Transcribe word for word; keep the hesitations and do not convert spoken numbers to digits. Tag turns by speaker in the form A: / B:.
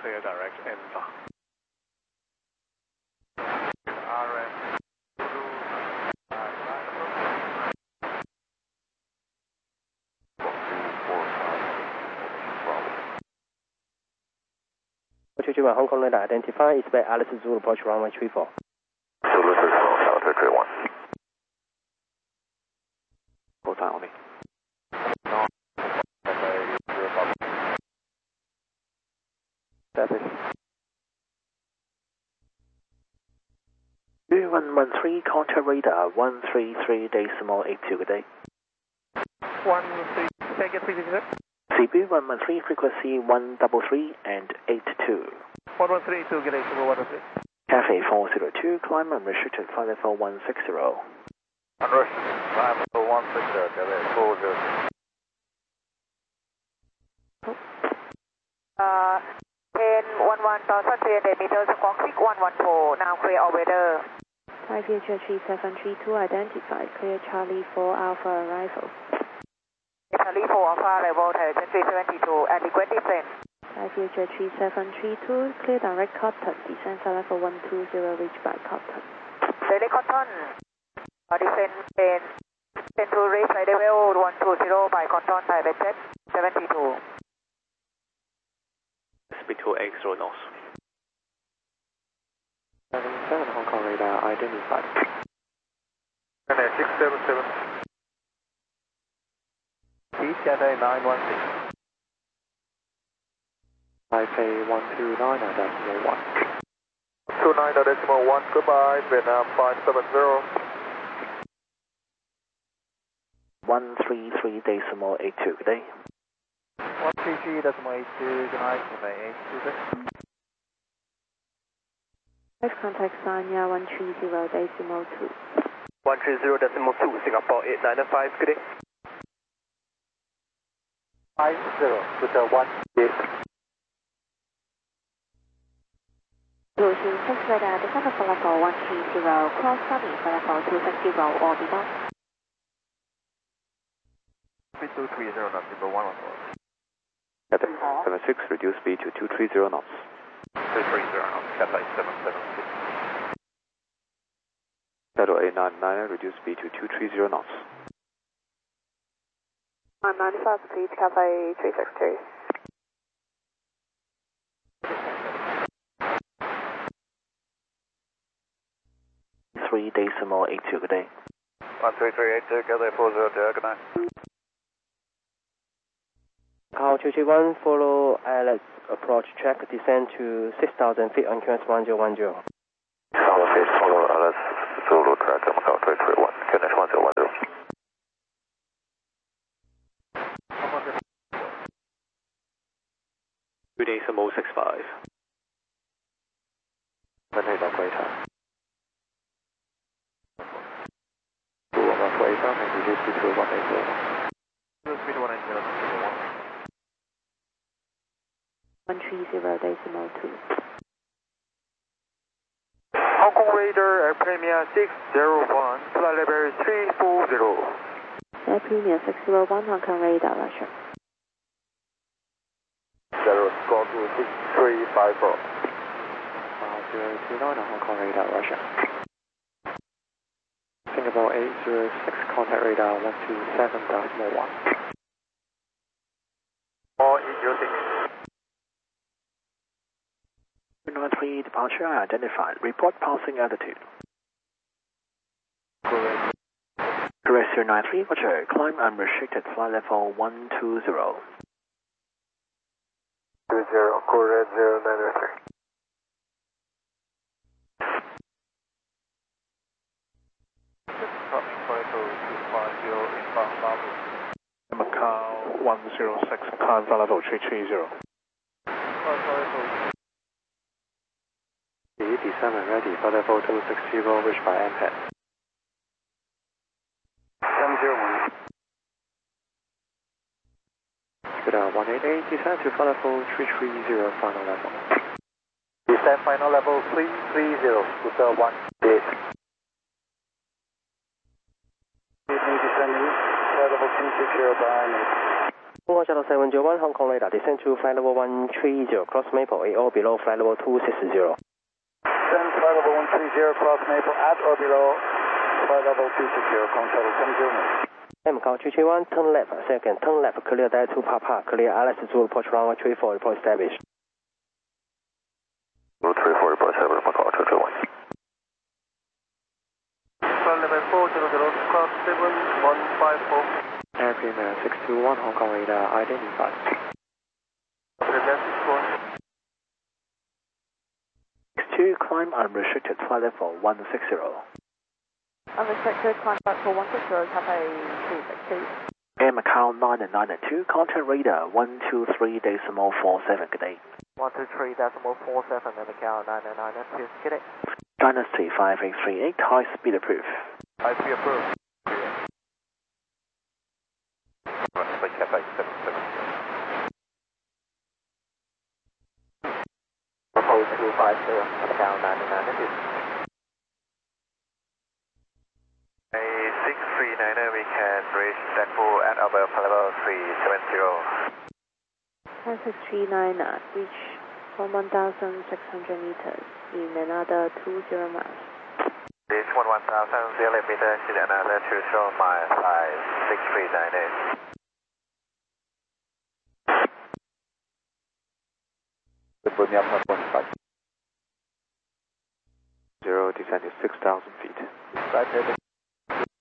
A: clear direct Enva. R M
B: two two one Hong Kong radar identify is by Alice Zulu approach runway three four.
C: Zulu three four, Delta three one.
A: Hold on only.
D: two one one three contact radar one three three decimal eight two, good day.
A: one three, take it please.
D: C B one one three frequency one three three and eight two.
A: one one three two, good day, Super one one three.
D: Cafe four zero two, climb unrestricted flight level one six zero.
C: Unrestricted, climb level one six zero, good day, four zero two.
E: Uh, ten one one thousand three hundred meters, squawk six one one four, now clear all weather.
F: Five Future three seven three two identified, clear Charlie four Alpha arrival.
E: Charlie four Alpha arrival, Thailand three seven two, and request descent.
F: Five Future three seven three two, clear direct Cotton, descent flight level one two zero, reached by Cotton.
E: Daily Cotton, uh, descent ten, ten to reach flight level one two zero by Cotton, Thailand seventy-two.
A: Speed two eight zero knots.
D: seven seven Hong Kong radar identified.
C: N A six seven seven.
A: Speed Cathay nine one six.
D: Taipei one two nine decimal one.
C: two nine decimal one, goodbye, Vietnam five seven zero.
D: one three three decimal eight two, good day.
A: one three three decimal eight two, good night, Cathay eight two six.
F: Five contact Sanya one three zero decimal two.
B: one three zero decimal two, Singapore eight nine five, good day.
A: five zero, with the one eight.
F: Lucy six radar, descent flight level one three zero, cross running flight level two six zero, orbital.
C: Speed two three zero knots, number one one four.
G: Cathay seven six, reduce speed to two three zero knots.
C: two three zero knots, Cathay seven seven six.
G: Shadow eight nine nine, reduce speed to two three zero knots.
E: one ninety-five speed, Cathay three six two.
D: three decimal eight two, good day.
C: one three three eight two, Cathay four zero two, good night.
B: Power two two one, follow I L S approach track, descend to six thousand feet on Q S one zero one zero.
C: six thousand feet, follow L S Zulu track, Macau three three one, Q N H one zero one zero.
A: two decimal six five.
D: Monday到归场。two one one four eight seven and reduce speed to one eight zero.
C: Speed one eight zero, one.
F: one three zero decimal two.
C: Hong Kong Radar Air Premier six zero one, flight level three four zero.
F: Air Premier six zero one, Hong Kong radar, Russia.
C: Zero Scorpio six three five four.
D: zero two nine Hong Kong radar, Russia. Singapore eight zero six, contact radar one two seven decimal one.
C: All in using.
D: two nine three departure identified. Report passing altitude. Correct zero nine three, Roger. Climb unrestricted flight level one two zero.
C: two zero, correct zero nine three.
A: Macau one zero six, climb flight level three three zero.
D: Descend and ready, flight level two six zero, reached by M P A D.
C: one zero one.
D: Scuda one eight eight, descend to flight level three three zero, final level.
C: Descend final level three three zero, Scuda one eight. Descend level two six zero by
B: Shanghai Shuttle seven zero one, Hong Kong radar, descend to flight level one three zero, cross Maple, A O below flight level two six zero.
C: Descend flight level one three zero, cross Maple, at or below flight level two six zero, Kong Shuttle seven zero one.
B: M Cal two three one, turn left, second, turn left, clear Delta two Papa, clear Alice Zulu, approach runway three four, report established.
G: Zulu three four, report established, Macau two two one.
A: Flight level four zero zero, cross seven one five four.
D: Airplane six two one, Hong Kong radar identified. six two, climb unrestricted, flight level one six zero.
F: Unrestricted, climb back for one six zero, Cathay two six two.
D: Air Macau nine nine two, contact radar one two three decimal four seven, good day.
A: one two three decimal four seven, and Macau nine nine two, good day.
D: Dynasty five eight three eight, high speed approved.
A: I see approved. Propose two five zero, Macau nine nine two. A six three niner, we can reach Blackpool at above level three seven zero.
F: six three nine, reach from one thousand six hundred meters in another two zero miles.
A: Reach one one thousand zero meters in another two zero miles, size six three nine eight.
G: Put me up on one five. Zero, descend to six thousand feet.
A: Right,